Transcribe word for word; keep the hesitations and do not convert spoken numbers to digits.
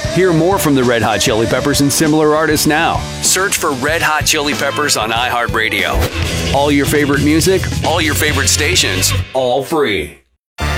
Hear more from the Red Hot Chili Peppers and similar artists now. Search for Red Hot Chili Peppers on iHeartRadio. All your favorite music, all your favorite stations, all free.